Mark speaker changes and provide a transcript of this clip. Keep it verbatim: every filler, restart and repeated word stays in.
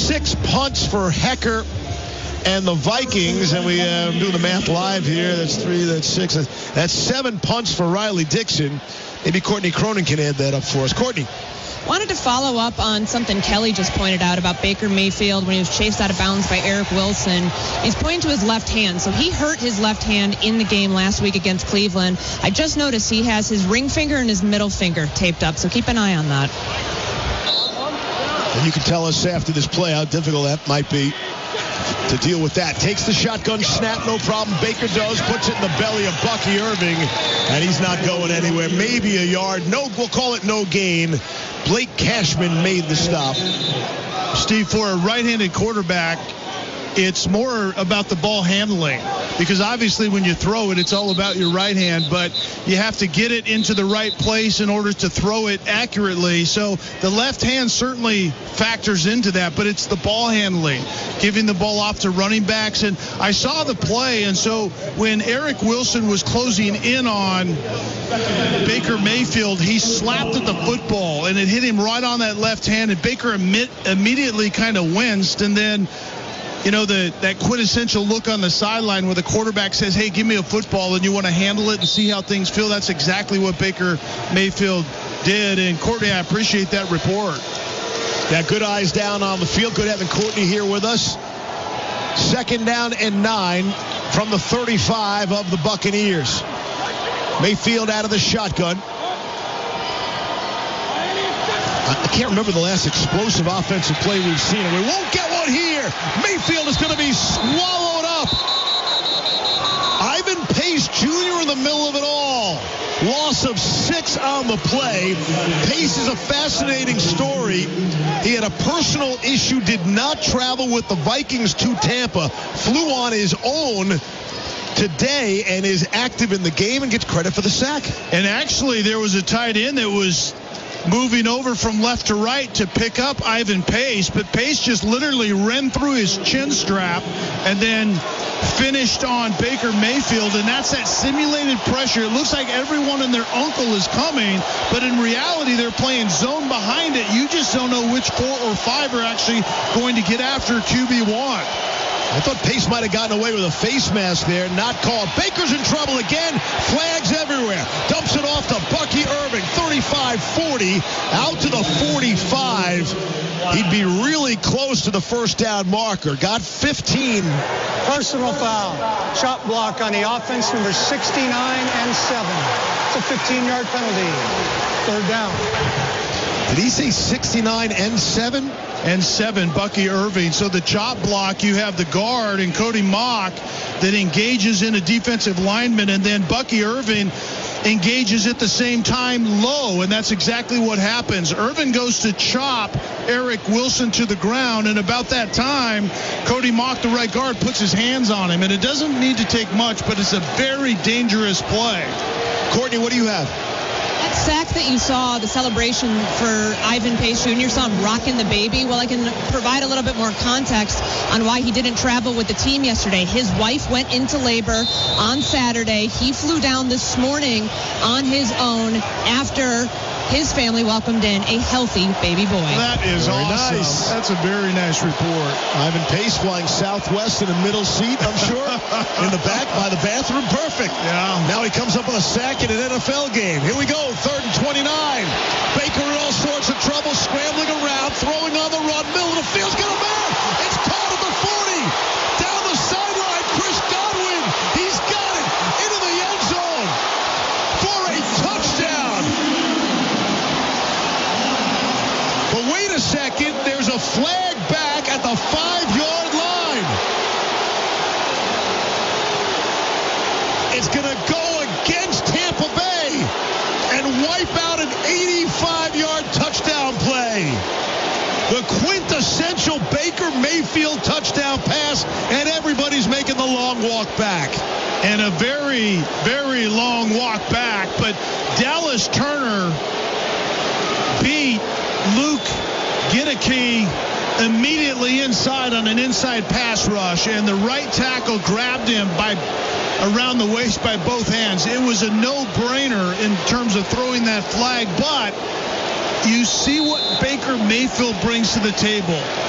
Speaker 1: six punts for Hecker and the Vikings, and we uh, do the math live here. That's three, that's six, that's seven punts for Riley Dixon. Maybe Courtney Cronin can add that up for us. Courtney.
Speaker 2: Wanted to follow up on something Kelly just pointed out about Baker Mayfield when he was chased out of bounds by Eric Wilson. He's pointing to his left hand. So he hurt his left hand in the game last week against Cleveland. I just noticed he has his ring finger and his middle finger taped up. So keep an eye on that.
Speaker 1: And you can tell us after this play how difficult that might be to deal with that. Takes the shotgun snap, no problem. Baker does, puts it in the belly of Bucky Irving, and he's not going anywhere. Maybe a yard. No, we'll call it no gain. Blake Cashman made the stop.
Speaker 3: Steve, for a right-handed quarterback, it's more about the ball handling, because obviously when you throw it, it's all about your right hand, but you have to get it into the right place in order to throw it accurately. So the left hand certainly factors into that, but it's the ball handling, giving the ball off to running backs. And I saw the play, and so when Eric Wilson was closing in on Baker Mayfield, he slapped at the football, and it hit him right on that left hand, and Baker imme- immediately kind of winced, and then you know, the that quintessential look on the sideline where the quarterback says, hey, give me a football, and you want to handle it and see how things feel. That's exactly what Baker Mayfield did. And Courtney, I appreciate that report.
Speaker 1: Yeah, good eyes down on the field. Good having Courtney here with us. Second down and nine from the thirty-five of the Buccaneers. Mayfield out of the shotgun. I can't remember the last explosive offensive play we've seen, and we won't get one here. Mayfield is going to be swallowed up. Ivan Pace Junior in the middle of it all. Loss of six on the play. Pace is a fascinating story. He had a personal issue, did not travel with the Vikings to Tampa, flew on his own today and is active in the game and gets credit for the sack.
Speaker 3: And actually, there was a tight end that was moving over from left to right to pick up Ivan Pace, but Pace just literally ran through his chin strap and then finished on Baker Mayfield, and that's that simulated pressure. It looks like everyone and their uncle is coming, but in reality they're playing zone behind it. You just don't know which four or five are actually going to get after Q B one.
Speaker 1: I thought Pace might have gotten away with a face mask there. Not called. Baker's in trouble again. Flags everywhere. Dumps it off to Bucky Irving. thirty-five forty. Out to the forty-five. He'd be really close to the first down marker. Got fifteen.
Speaker 4: Personal foul. Chop block on the offense, number sixty-nine and seven. It's a fifteen-yard penalty. Third down.
Speaker 1: Did he say sixty-nine and seven?
Speaker 3: And seven, Bucky Irving. So the chop block, you have the guard and Cody Mock that engages in a defensive lineman, and then Bucky Irving engages at the same time low, and that's exactly what happens. Irvin goes to chop Eric Wilson to the ground, and about that time, Cody Mock, the right guard, puts his hands on him, and it doesn't need to take much, but it's a very dangerous play.
Speaker 1: Courtney, what do you have?
Speaker 2: That sack that you saw, the celebration for Ivan Pace Junior, saw him rocking the baby. Well, I can provide a little bit more context on why he didn't travel with the team yesterday. His wife went into labor on Saturday. He flew down this morning on his own after his family welcomed in a healthy baby boy.
Speaker 3: That is
Speaker 1: very
Speaker 3: awesome.
Speaker 1: Nice.
Speaker 3: That's a very nice report.
Speaker 1: Ivan Pace flying Southwest in a middle seat, I'm sure. In the back by the bathroom. Perfect.
Speaker 3: Yeah.
Speaker 1: Now he comes up with a sack in an N F L game. Here we go. Third and twenty-nine. Baker in all sorts of trouble, scrambling around, throwing on the run. Middle of the field's got a man. It's caught at the forty. Down the sideline, Chris Godwin. He's got it into the end zone for a touchdown. But wait a second. There's a flag back at the five-yard line. It's going to go against Tampa Bay and wipe out an eighty-five-yard touchdown play. The quintessential Baker Mayfield touchdown pass, and everybody's making the long walk back.
Speaker 3: And a very, very long walk back. But Dallas Turner beat Luke Gideke immediately inside on an inside pass rush, and the right tackle grabbed him by around the waist by both hands. It was a no-brainer in terms of throwing that flag, but you see what Baker Mayfield brings to the table.